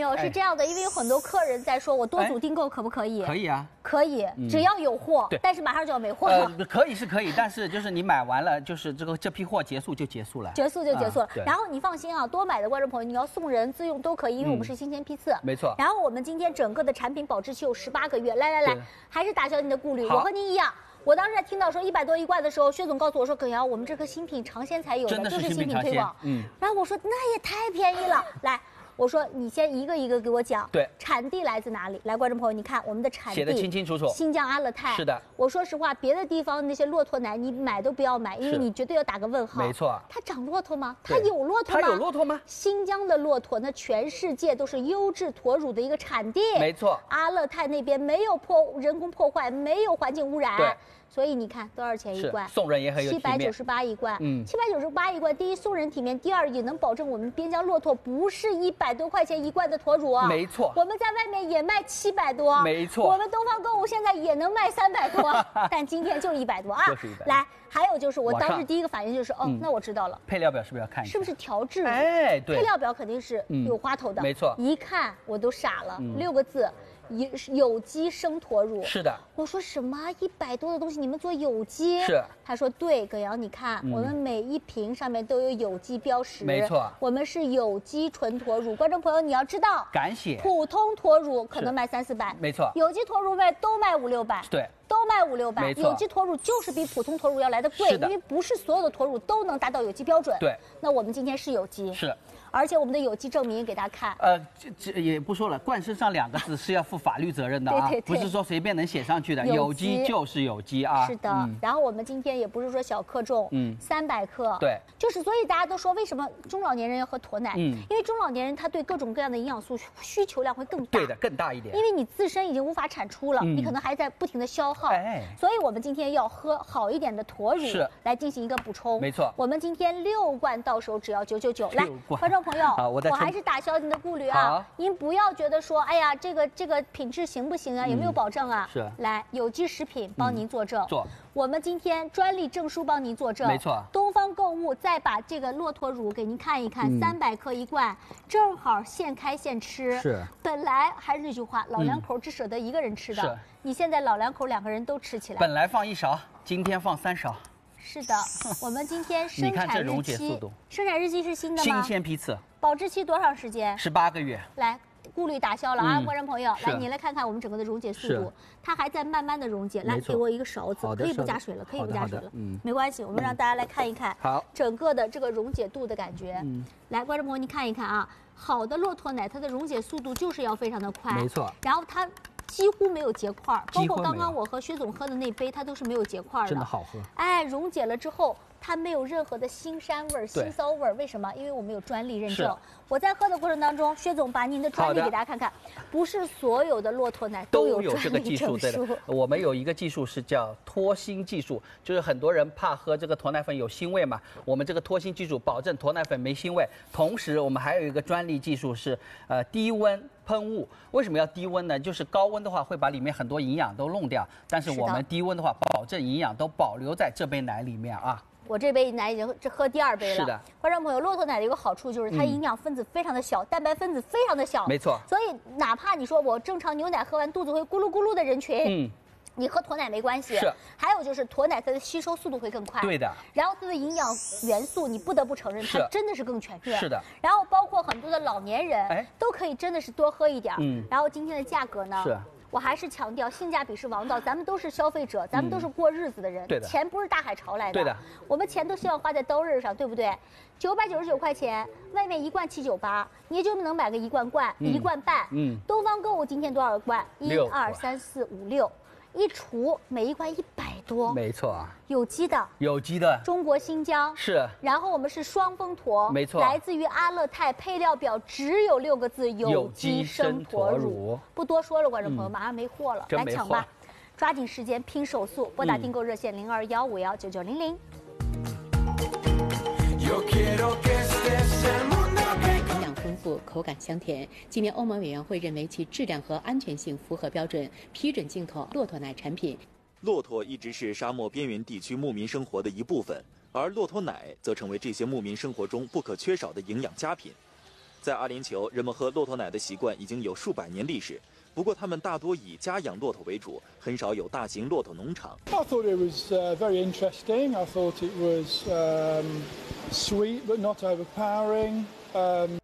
友是这样的，因为有很多客人在说，我多组订购可不可以？ 可以啊， 可以，只要有货。 对， 但是马上就要没货了。 可以是可以，但是就是你买完了，就是这批货结束就结束了。 结束就结束了。 对。 然后你放心啊，多买的观众朋友，你要送人自用都可以，因为我们是新鲜批次。 没错。 然后我们今天整个的产品保质期有18个月。来，还是打消您的顾虑，我和您一样。我当时在听到说100多一罐的时候，薛总告诉我说：“耿瑶，我们这颗新品尝鲜才有的，就是新品推广。”然后我说：“那也太便宜了。”来，我说你先一个一个给我讲。 对。 产地来自哪里？来，观众朋友，你看我们的产地写的清清楚楚， 新疆阿勒泰。 是的。 我说实话，别的地方那些骆驼奶你买都不要买，因为你绝对要打个问号。 没错。 它长骆驼吗？它有骆驼吗？ 它有骆驼吗？ 新疆的骆驼，那全世界都是优质驼乳的一个产地。 没错。 阿勒泰那边没有人工破坏，没有环境污染。 对。 所以你看多少钱一罐？ 送人也很有体面。 798一罐，798一罐。第一送人体面，第二也能保证我们边疆骆驼不是100多块钱一罐的驼乳啊。 没错。 我们在外面也卖700多。 没错。 我们东方购物现在也能卖300多，但今天就是100多啊。 就是100。 来，还有就是我当时第一个反应就是那我知道了。 配料表是不是要看一下？ 是不是调制？ 哎，对。 配料表肯定是有花头的。 没错。 一看我都傻了，6个字。有机生驼乳。 是的。 我说什么100多的东西你们做有机？ 是。 他说对，耿瑶你看我们每一瓶上面都有有机标识。 没错。 我们是有机纯驼乳，观众朋友你要知道， 敢写。 普通驼乳可能卖300-400， 没错。 有机驼乳都卖500-600。 对。 都卖500-600。 没错。 有机驼乳就是比普通驼乳要来的贵，因为不是所有的驼乳都能达到有机标准。 对。 那我们今天是有机。 是。 而且我们的有机证明给大家看。 这也不说了，冠身上2个字是要负法律责任的啊， 对， 不是说随便能写上去的。有机就是有机啊。 是的。然后我们今天也不是说小克重，300克。 对。 就是所以大家都说为什么中老年人要喝驼奶？因为中老年人他对各种各样的营养素需求量会更大。 对的，更大一点。 因为你自身已经无法产出了，你可能还在不停的消耗。所以我们今天要喝好一点的驼乳来进行一个补充。 没错。 我们今天6罐到手只要999。来，观众朋友，我还是打消您的顾虑啊！您不要觉得说，哎呀，这个品质行不行啊？有没有保证啊？ 是。 来，有机食品帮您作证。 做。 我们今天专利证书帮您作证。 没错。 东方购物再把这个骆驼乳给您看一看，300克一罐，正好现开现吃。 是。 本来还是那句话，老两口只舍得一个人吃的。 是。 你现在老两口2个人都吃起来。 本来放1勺，今天放3勺。 是的，我们今天生产日期，生产日期是新的吗？ 新鲜批次。 保质期多长时间 ？18个月。 来，顾虑打消了啊，观众朋友，来，你来看看我们整个的溶解速度，它还在慢慢的溶解。来，给我一个勺子，可以不加水了，可以不加水了，没关系，我们让大家来看一看， 好， 整个的这个溶解度的感觉。来，观众朋友，你看一看啊，好的骆驼奶，它的溶解速度就是要非常的快， 没错， 然后它几乎没有结块，包括刚刚我和薛总喝的那杯，它都是没有结块的， 真的好喝。 哎，溶解了之后，它没有任何的腥膻味儿、腥骚味儿。为什么？因为我们有专利认证。我在喝的过程当中，薛总把您的专利给大家看看，不是所有的骆驼奶都有这个技术。对的，我们有一个技术是叫脱腥技术，就是很多人怕喝这个驼奶粉有腥味嘛，我们这个脱腥技术保证驼奶粉没腥味。同时，我们还有一个专利技术是低温喷雾。为什么要低温呢？就是高温的话会把里面很多营养都弄掉，但是我们低温的话，保证营养都保留在这杯奶里面啊。 我这杯奶已经喝第2杯了。 是的， 观众朋友，骆驼奶的一个好处就是它营养分子非常的小，蛋白分子非常的小。 没错。 所以哪怕你说我正常牛奶喝完肚子会咕噜咕噜的人群，你喝驼奶没关系。 是。 还有就是驼奶它的吸收速度会更快。 对的。 然后它的营养元素，你不得不承认它真的是更全面。 是的。 然后包括很多的老年人，都可以真的是多喝一点。然后今天的价格呢？ 是。 我还是强调性价比是王道，咱们都是消费者，咱们都是过日子的人，钱不是大海潮来的， 对的， 我们钱都希望花在刀刃上，对不对？999块钱，外面1罐798，你也就能买个1罐1罐半。东方购物今天多少罐？1、2、3、4、5、6，一除每一罐100多。 没错啊。 有机的， 有机的， 中国新疆是。 然后我们是双峰驼， 没错， 来自于阿勒泰，配料表只有6个字：有机生驼乳。不多说了，观众朋友，马上没货了，来抢吧，抓紧时间拼手速，拨打订购热线0215199900。 营养丰富，口感香甜。今年欧盟委员会认为其质量和安全性符合标准，批准进口骆驼奶产品。 骆驼一直是沙漠边缘地区牧民生活的一部分，而骆驼奶则成为这些牧民生活中不可缺少的营养佳品。 在阿联酋，人们喝骆驼奶的习惯已经有数百年历史。不过，他们大多以家养骆驼为主，很少有大型骆驼农场。 I thought it was very interesting. I thought it was sweet but not overpowering.